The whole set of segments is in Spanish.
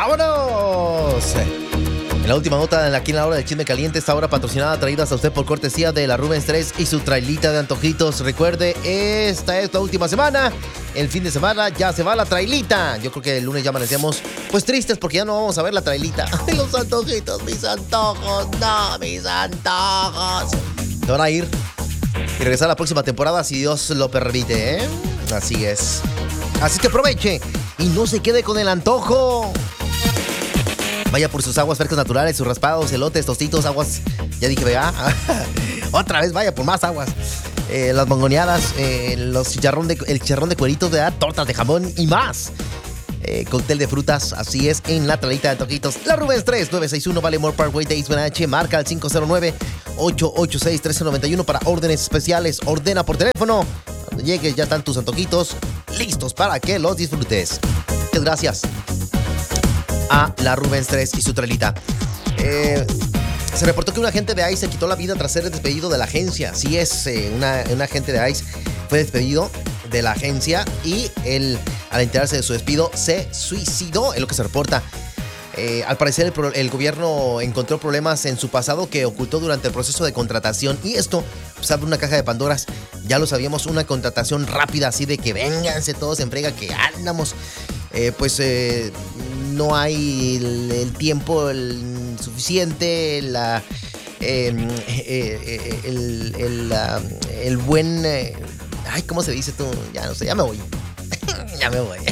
¡Vámonos! En la última nota, aquí en la hora del chisme caliente, esta hora patrocinada, traída hasta usted por cortesía de la Rubens 3 y su trailita de antojitos. Recuerde, esta es la última semana. El fin de semana ya se va la trailita. Yo creo que el lunes ya amanecemos pues tristes porque ya no vamos a ver la trailita. ¡Ay, los antojitos, mis antojos! ¡No, mis antojos! Se van a ir y regresar la próxima temporada si Dios lo permite, ¿eh? Así es. Así que aproveche y no se quede con el antojo. Vaya por sus aguas frescas naturales, sus raspados, elotes, tostitos, aguas. Ya dije, vea. Otra vez, vaya por más aguas. Las mangoneadas, el chicharrón de cueritos, ¿verdad? Tortas de jamón y más. Cóctel de frutas, así es, en la trailita de antojitos. La Rubens 3, 961 Baltimore Parkway, Days H. Marca al 509-886-1391 para órdenes especiales. Ordena por teléfono. Cuando llegues ya están tus antojitos listos para que los disfrutes. Muchas gracias a la Rubens 3 y su trailita. Se reportó que un agente de ICE se quitó la vida tras ser despedido de la agencia. Así es, un agente de ICE fue despedido de la agencia y él, al enterarse de su despido, se suicidó, es lo que se reporta. Al parecer el gobierno encontró problemas en su pasado que ocultó durante el proceso de contratación, y esto pues abre una caja de Pandoras. Ya lo sabíamos, una contratación rápida, así de que vénganse todos en frega que andamos. No hay el tiempo suficiente, el buen... ay, ¿cómo se dice tú? Ya no sé, ya me voy. Ya me voy.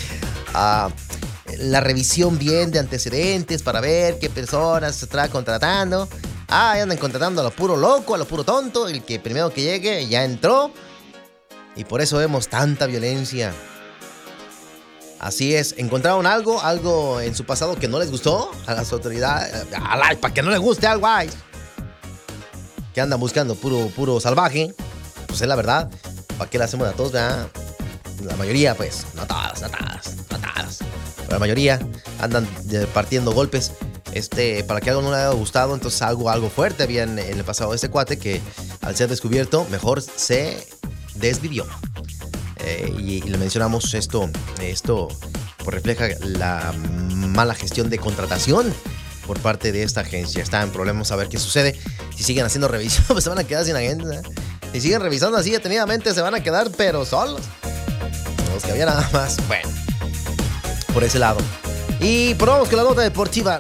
La revisión bien de antecedentes para ver qué personas se está contratando. Ya andan contratando a lo puro loco, a lo puro tonto. El que primero que llegue ya entró. Y por eso vemos tanta violencia. Así es, encontraron algo en su pasado que no les gustó a las autoridades. Para que no les guste algo, que andan buscando puro salvaje. Pues es la verdad. ¿Para qué le hacemos a todos, verdad? La mayoría, pues, no todas. Pero la mayoría andan partiendo golpes. Para que algo no le haya gustado, entonces algo fuerte había en el pasado de este cuate que al ser descubierto, mejor se desvivió. Y le mencionamos esto pues refleja la mala gestión de contratación por parte de esta agencia. Está en problemas, a ver qué sucede. Si siguen haciendo revisión, pues se van a quedar sin agente, ¿eh? Si siguen revisando así detenidamente, se van a quedar pero solos. Los que había nada más. Bueno, por ese lado. Y probamos con la nota deportiva.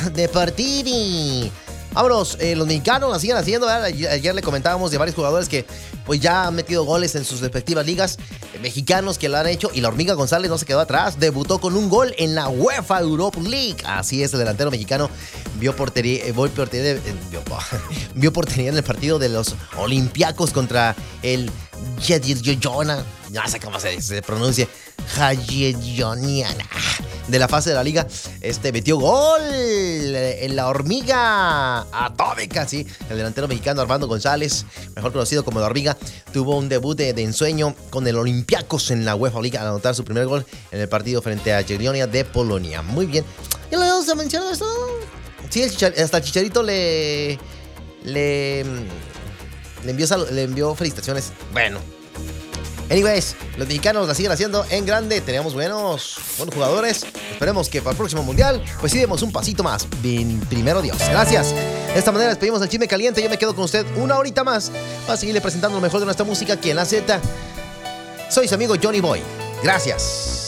Vámonos, los mexicanos la siguen haciendo, ¿verdad? Ayer le comentábamos de varios jugadores que pues ya han metido goles en sus respectivas ligas, mexicanos que lo han hecho, y la Hormiga González no se quedó atrás, debutó con un gol en la UEFA Europa League. Así es, el delantero mexicano vio portería en el partido de los Olympiacos contra el Jona, no sé cómo se pronuncia, de la fase de la liga. Metió gol en la Hormiga Atómica, sí. El delantero mexicano Armando González, mejor conocido como la Hormiga, tuvo un debut de ensueño con el Olympiacos en la UEFA Liga al anotar su primer gol en el partido frente a Jagiellonia de Polonia. Muy bien. ¿Ya lo habíamos mencionado esto? Sí, hasta el Chicharito le envió felicitaciones. Bueno. Anyways, los mexicanos la siguen haciendo en grande. Tenemos buenos jugadores. Esperemos que para el próximo mundial pues sí demos un pasito más. Primero Dios. Gracias. De esta manera despedimos el chisme caliente. Yo me quedo con usted una horita más para seguirle presentando lo mejor de nuestra música aquí en La Z. Soy su amigo Johnny Boy. Gracias.